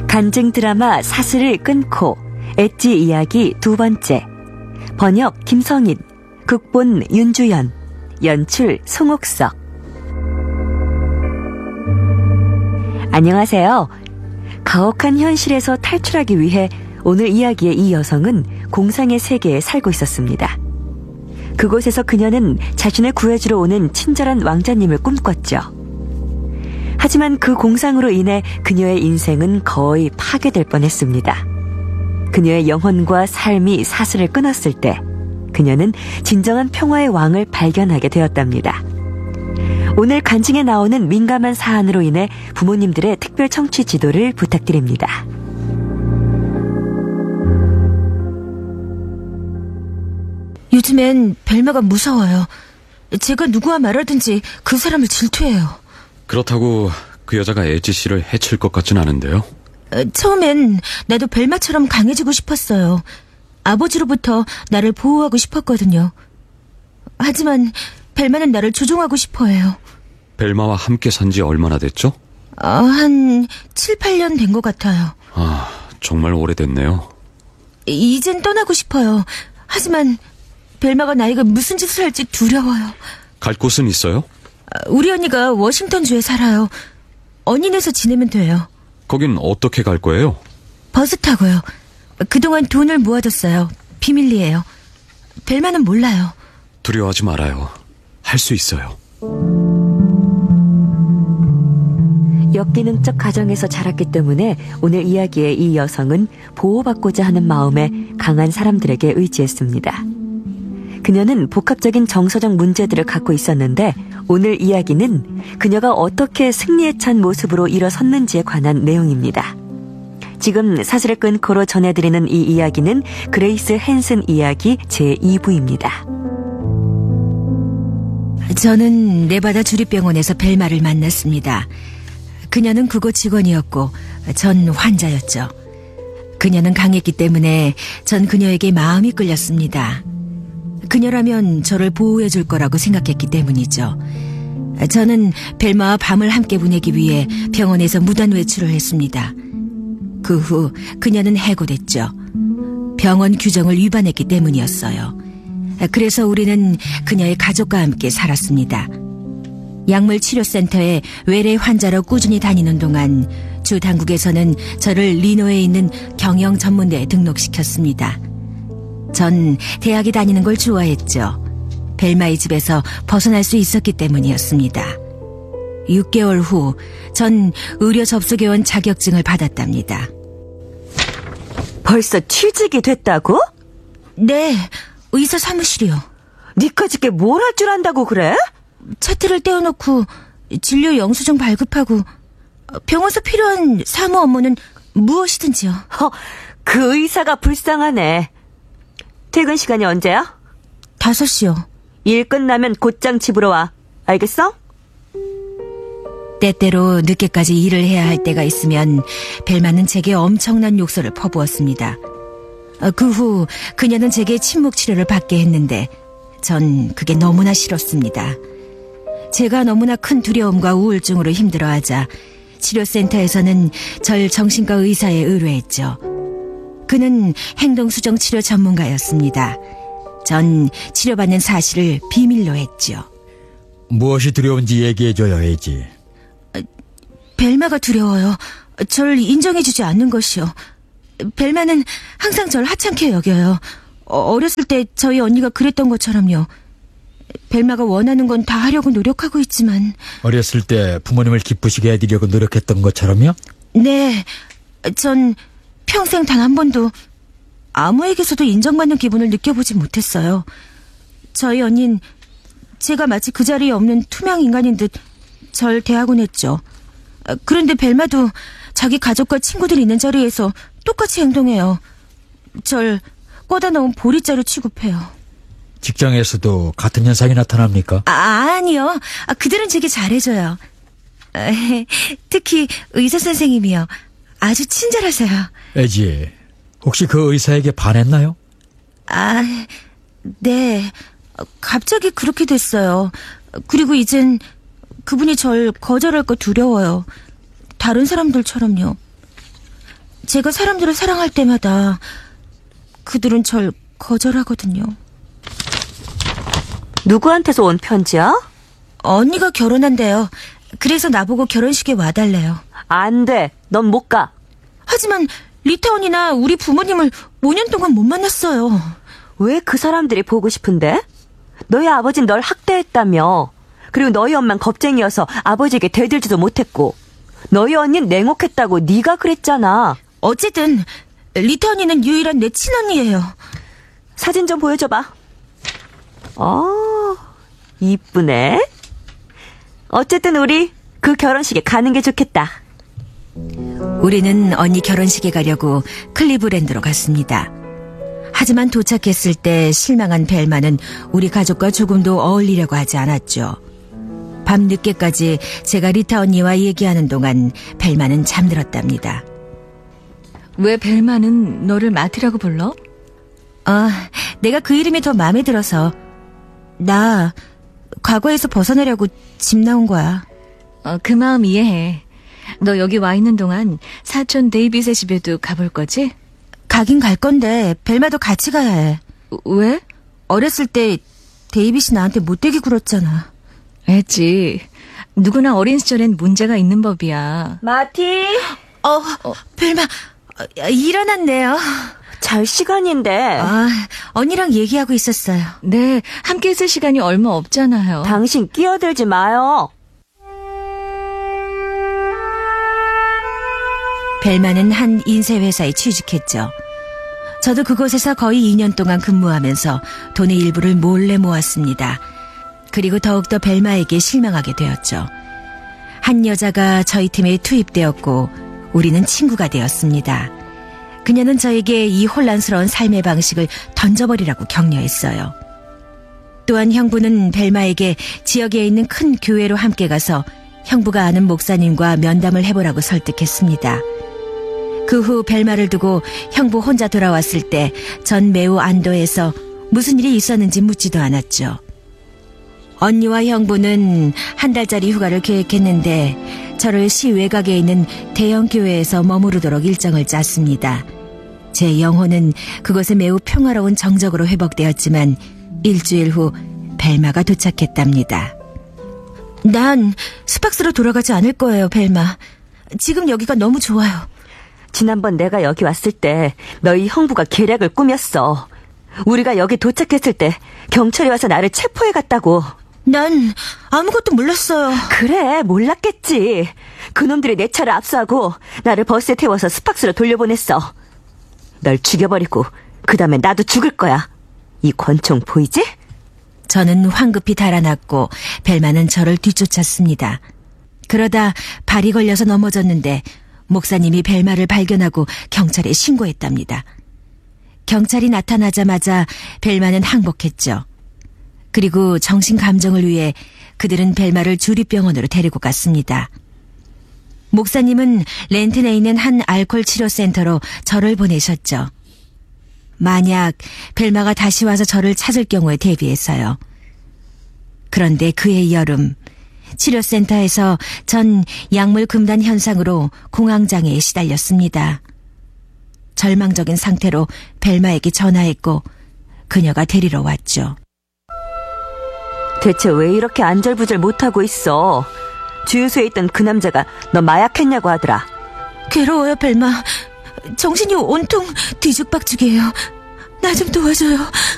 간증 드라마 사슬을 끊고 엣지 이야기 두 번째. 번역 김성인, 극본 윤주연, 연출 송옥석. 안녕하세요. 가혹한 현실에서 탈출하기 위해 오늘 이야기의 이 여성은 공상의 세계에 살고 있었습니다. 그곳에서 그녀는 자신을 구해주러 오는 친절한 왕자님을 꿈꿨죠. 하지만 그 공상으로 인해 그녀의 인생은 거의 파괴될 뻔했습니다. 그녀의 영혼과 삶이 사슬을 끊었을 때 그녀는 진정한 평화의 왕을 발견하게 되었답니다. 오늘 간증에 나오는 민감한 사안으로 인해 부모님들의 특별 청취 지도를 부탁드립니다. 요즘엔 벨마가 무서워요. 제가 누구와 말하든지 그 사람을 질투해요. 그렇다고 그 여자가 엣지 씨를 해칠 것 같진 않은데요. 처음엔 나도 벨마처럼 강해지고 싶었어요. 아버지로부터 나를 보호하고 싶었거든요. 하지만 벨마는 나를 조종하고 싶어해요. 벨마와 함께 산 지 얼마나 됐죠? 한 7, 8년 된 것 같아요. 정말 오래됐네요. 이젠 떠나고 싶어요. 하지만 벨마가 나이가 무슨 짓을 할지 두려워요. 갈 곳은 있어요? 우리 언니가 워싱턴주에 살아요. 언니네에서 지내면 돼요. 거긴 어떻게 갈 거예요? 버스 타고요. 그동안 돈을 모아뒀어요. 비밀리에요. 벨마는 몰라요. 두려워하지 말아요. 할 수 있어요. 역기능적 가정에서 자랐기 때문에 오늘 이야기의 이 여성은 보호받고자 하는 마음에 강한 사람들에게 의지했습니다. 그녀는 복합적인 정서적 문제들을 갖고 있었는데 오늘 이야기는 그녀가 어떻게 승리에 찬 모습으로 일어섰는지에 관한 내용입니다. 지금 사슬을 끊고로 전해드리는 이 이야기는 그레이스 헨슨 이야기 제2부입니다. 저는 네바다 주립병원에서 벨마를 만났습니다. 그녀는 그곳 직원이었고 전 환자였죠. 그녀는 강했기 때문에 전 그녀에게 마음이 끌렸습니다. 그녀라면 저를 보호해 줄 거라고 생각했기 때문이죠. 저는 벨마와 밤을 함께 보내기 위해 병원에서 무단 외출을 했습니다. 그 후 그녀는 해고됐죠. 병원 규정을 위반했기 때문이었어요. 그래서 우리는 그녀의 가족과 함께 살았습니다. 약물치료센터에 외래 환자로 꾸준히 다니는 동안 주 당국에서는 저를 리노에 있는 경영 전문대에 등록시켰습니다. 전 대학에 다니는 걸 좋아했죠. 벨마의 집에서 벗어날 수 있었기 때문이었습니다. 6개월 후 전 의료 접수교원 자격증을 받았답니다. 벌써 취직이 됐다고? 네, 의사 사무실이요. 니까짓 게 뭘 할 줄 안다고 그래? 차트를 떼어놓고 진료 영수증 발급하고 병원에서 필요한 사무 업무는 무엇이든지요. 그 의사가 불쌍하네. 퇴근 시간이 언제야? 5시요. 일 끝나면 곧장 집으로 와. 알겠어? 때때로 늦게까지 일을 해야 할 때가 있으면 벨마는 제게 엄청난 욕설을 퍼부었습니다. 그 후 그녀는 제게 침묵 치료를 받게 했는데 전 그게 너무나 싫었습니다. 제가 너무나 큰 두려움과 우울증으로 힘들어하자 치료센터에서는 절 정신과 의사에 의뢰했죠. 그는 행동수정 치료 전문가였습니다. 전 치료받는 사실을 비밀로 했죠. 무엇이 두려운지 얘기해줘야 엣지. 벨마가 두려워요. 절 인정해주지 않는 것이요. 벨마는 항상 절 하찮게 여겨요. 어렸을 때 저희 언니가 그랬던 것처럼요. 벨마가 원하는 건 다 하려고 노력하고 있지만. 어렸을 때 부모님을 기쁘시게 해드리려고 노력했던 것처럼요? 네. 전 평생 단 한 번도 아무에게서도 인정받는 기분을 느껴보지 못했어요. 저희 언니는 제가 마치 그 자리에 없는 투명 인간인 듯 절 대하곤 했죠. 그런데 벨마도 자기 가족과 친구들 있는 자리에서 똑같이 행동해요. 절 꽂아 넣은 보리자루 취급해요. 직장에서도 같은 현상이 나타납니까? 아니요. 그들은 제게 잘해줘요. 특히 의사 선생님이요. 아주 친절하세요. 엣지, 혹시 그 의사에게 반했나요? 네. 갑자기 그렇게 됐어요. 그리고 이젠 그분이 절 거절할 거 두려워요. 다른 사람들처럼요. 제가 사람들을 사랑할 때마다 그들은 절 거절하거든요. 누구한테서 온 편지야? 언니가 결혼한대요. 그래서 나보고 결혼식에 와달래요. 안 돼. 넌 못 가. 하지만 리타 언니나 우리 부모님을 5년 동안 못 만났어요. 왜 그 사람들이 보고 싶은데? 너희 아버진 널 학대했다며. 그리고 너희 엄만 겁쟁이여서 아버지에게 대들지도 못했고, 너희 언닌 냉혹했다고 네가 그랬잖아. 어쨌든 리타 언니는 유일한 내 친언니예요. 사진 좀 보여줘봐. 이쁘네. 어쨌든 우리 그 결혼식에 가는 게 좋겠다. 우리는 언니 결혼식에 가려고 클리브랜드로 갔습니다. 하지만 도착했을 때 실망한 벨마는 우리 가족과 조금도 어울리려고 하지 않았죠. 밤 늦게까지 제가 리타 언니와 얘기하는 동안 벨마는 잠들었답니다. 왜 벨마는 너를 마티라고 불러? 내가 그 이름이 더 마음에 들어서. 나 과거에서 벗어나려고 집 나온 거야. 그 마음 이해해. 너 여기 와 있는 동안 사촌 데이빗의 집에도 가볼 거지? 가긴 갈 건데 벨마도 같이 가야 해. 왜? 어렸을 때 데이빗이 나한테 못되게 굴었잖아. 했지. 누구나 어린 시절엔 문제가 있는 법이야. 마티. 벨마 일어났네요. 잘 시간인데. 언니랑 얘기하고 있었어요. 네, 함께 있을 시간이 얼마 없잖아요. 당신 끼어들지 마요. 벨마는 한 인쇄회사에 취직했죠. 저도 그곳에서 거의 2년 동안 근무하면서 돈의 일부를 몰래 모았습니다. 그리고 더욱더 벨마에게 실망하게 되었죠. 한 여자가 저희 팀에 투입되었고 우리는 친구가 되었습니다. 그녀는 저에게 이 혼란스러운 삶의 방식을 던져버리라고 격려했어요. 또한 형부는 벨마에게 지역에 있는 큰 교회로 함께 가서 형부가 아는 목사님과 면담을 해보라고 설득했습니다. 그 후 벨마를 두고 형부 혼자 돌아왔을 때 전 매우 안도해서 무슨 일이 있었는지 묻지도 않았죠. 언니와 형부는 한 달짜리 휴가를 계획했는데 저를 시 외곽에 있는 대형 교회에서 머무르도록 일정을 짰습니다. 제 영혼은 그곳에 매우 평화로운 정적으로 회복되었지만 일주일 후 벨마가 도착했답니다. 난 스팍스로 돌아가지 않을 거예요, 벨마. 지금 여기가 너무 좋아요. 지난번 내가 여기 왔을 때 너희 형부가 계략을 꾸몄어. 우리가 여기 도착했을 때 경찰이 와서 나를 체포해 갔다고. 난 아무것도 몰랐어요. 그래, 몰랐겠지. 그놈들이 내 차를 압수하고 나를 버스에 태워서 스팍스로 돌려보냈어. 널 죽여버리고 그 다음에 나도 죽을 거야. 이 권총 보이지? 저는 황급히 달아났고 벨마는 저를 뒤쫓았습니다. 그러다 발이 걸려서 넘어졌는데 목사님이 벨마를 발견하고 경찰에 신고했답니다. 경찰이 나타나자마자 벨마는 항복했죠. 그리고 정신감정을 위해 그들은 벨마를 주립병원으로 데리고 갔습니다. 목사님은 렌튼에 있는 한 알코올 치료센터로 저를 보내셨죠. 만약 벨마가 다시 와서 저를 찾을 경우에 대비해서요. 그런데 그해 여름 치료센터에서 전 약물 금단 현상으로 공황장애에 시달렸습니다. 절망적인 상태로 벨마에게 전화했고 그녀가 데리러 왔죠. 대체 왜 이렇게 안절부절 못하고 있어? 주유소에 있던 그 남자가 너 마약했냐고 하더라. 괴로워요, 벨마. 정신이 온통 뒤죽박죽이에요. 나 좀 도와줘요.